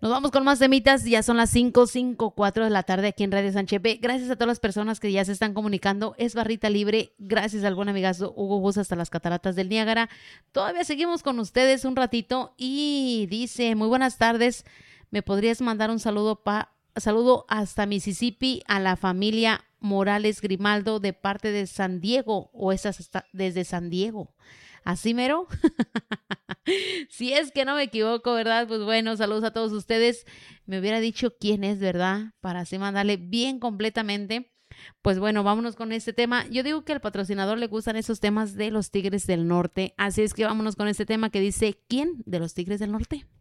Nos vamos con más temitas, ya son las 5:04 de la tarde aquí en Radio San Chepe. Gracias a todas las personas que ya se están comunicando. Es barrita libre, gracias al buen amigazo Hugo Bus hasta las cataratas del Niágara. Todavía seguimos con ustedes un ratito y dice, muy buenas tardes, ¿me podrías mandar un saludo hasta Mississippi a la familia Morales Grimaldo de parte de San Diego, o es hasta desde San Diego? ¿Así mero? Si es que no me equivoco, ¿verdad? Pues bueno, saludos a todos ustedes. Me hubiera dicho quién es, ¿verdad? Para así mandarle bien completamente. Pues bueno, vámonos con este tema. Yo digo que al patrocinador le gustan esos temas de los Tigres del Norte. Así es que vámonos con este tema que dice, ¿quién de los Tigres del Norte?